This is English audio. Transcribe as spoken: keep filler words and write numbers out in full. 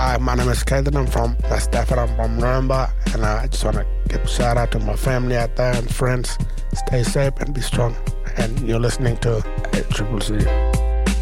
Hi, my name is Kaden. I'm from Stafford. I'm from Nuremberg, and I just want to give a shout out to my family out there and friends. Stay safe and be strong. And you're listening to Triple C.